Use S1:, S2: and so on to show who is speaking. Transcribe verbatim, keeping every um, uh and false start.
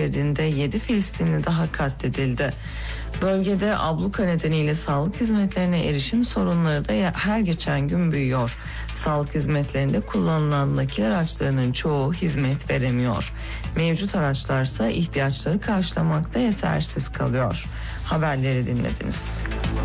S1: şeridinde yedi Filistinli daha katledildi. Bölgede abluka nedeniyle sağlık hizmetlerine erişim sorunları da her geçen gün büyüyor. Sağlık hizmetlerinde kullanılan nakil araçlarının çoğu hizmet veremiyor. Mevcut araçlarsa ihtiyaçları karşılamakta yetersiz kalıyor. Haberleri dinlediniz.